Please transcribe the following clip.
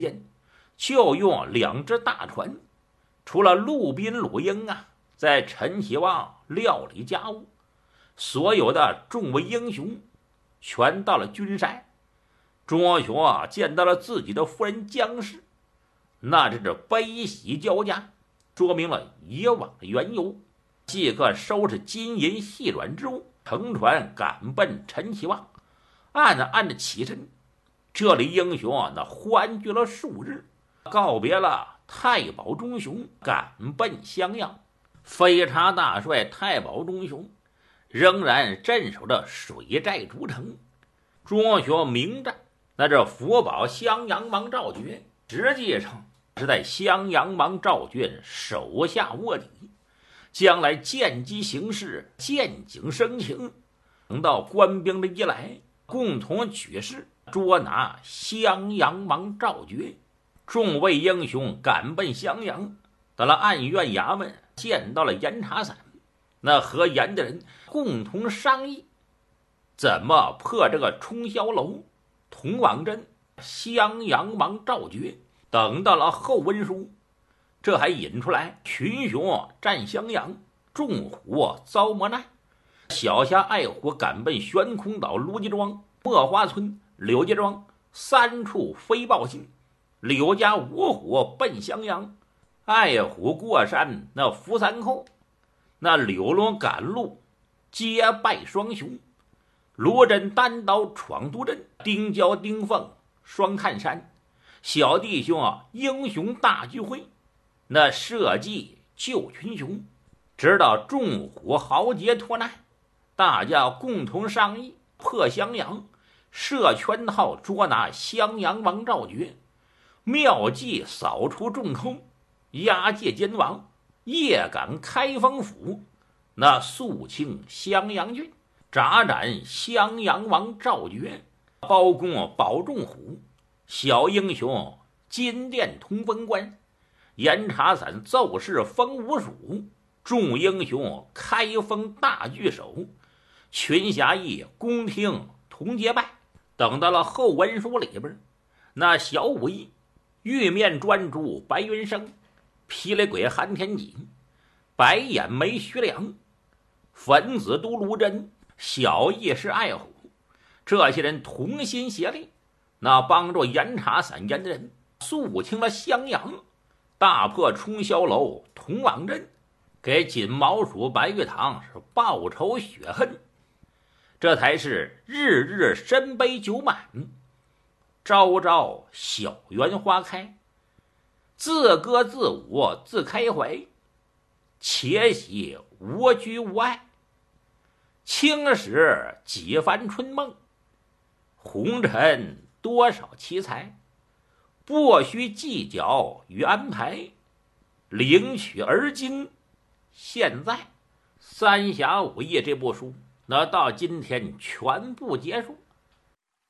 间就用2只大船，除了陆宾、陆英在陈希望料理家务，所有的众位英雄全到了军山。钟雄见到了自己的夫人江氏，那真是悲喜交加，说明了以往的缘由。即刻收拾金银细软之物，乘船赶奔陈希望，暗地起身。这里英雄那欢聚了数日，告别了太保钟雄，赶奔襄阳。飞差大帅太保钟雄仍然镇守着水寨诸城。钟雄明战，那这福保襄阳王赵觉实际上是在襄阳王赵觉手下卧底，将来见机行事，见景生情，等到官兵的一来，共同举事捉拿襄阳王赵觉。众位英雄赶奔襄阳，到了案院衙门，见到了严查散。那和严的人共同商议怎么破这个冲霄楼、童王镇、襄阳王赵觉。等到了后文书，这还引出来群雄战襄阳，众虎遭磨难。小侠爱虎赶奔悬空岛、卢家庄、墨花村、柳家庄3处飞报信。柳家5虎奔襄阳，爱虎过山那扶三寇，那柳龙赶路皆败双雄。罗真单刀闯都镇，丁交丁凤双看山。小弟兄英雄大聚会，那设计救群雄，直到众虎豪杰脱难，大家共同商议破襄阳，设圈套捉拿襄阳王赵觉，妙计扫除众寇，押解监王，夜赶开封府，那肃清襄阳郡，铡斩襄阳王赵觉，包公保仲虎，小英雄金殿通风关，严查散奏事封吴蜀，众英雄开封大聚首，群侠义宫廷同结拜。等到了后文书里边，那小武艺玉面专诸白云生，霹雳鬼韩天戟，白眼眉徐良，粉子都卢真，小义是爱虎，这些人同心协力，那帮助严查散严人肃清了襄阳，大破冲霄楼、童王镇，给锦毛鼠白玉堂是报仇雪恨。这才是日日深杯酒满，朝朝小园花开，自歌自舞自开怀，且喜无拘无碍。青史几番春梦，红尘多少奇才，不须计较与安排，领取而今现在。三侠五义这部书那到今天全部结束。